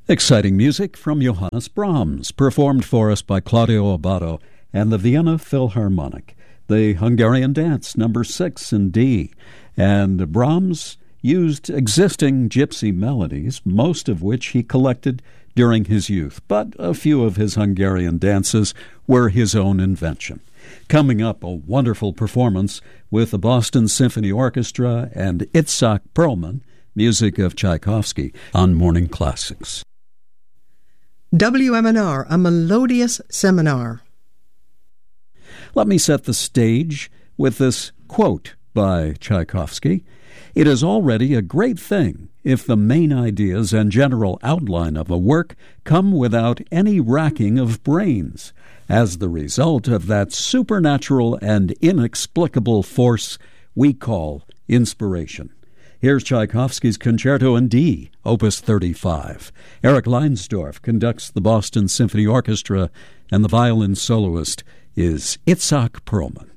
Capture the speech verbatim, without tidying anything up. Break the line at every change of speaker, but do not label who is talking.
Exciting music from Johannes Brahms, performed for us by Claudio Abbado and the Vienna Philharmonic. The Hungarian Dance, number six in D. And Brahms used existing gypsy melodies, most of which he collected during his youth, but a few of his Hungarian dances were his own invention. Coming up, a wonderful performance with the Boston Symphony Orchestra and Itzhak Perlman, music of Tchaikovsky, on Morning Classics.
W M N R, a melodious seminar.
Let me set the stage with this quote by Tchaikovsky. It is already a great thing if the main ideas and general outline of a work come without any racking of brains, as the result of that supernatural and inexplicable force we call inspiration. Here's Tchaikovsky's Concerto in D, Opus thirty-five. Eric Leinsdorf conducts the Boston Symphony Orchestra, and the violin soloist is Itzhak Perlman.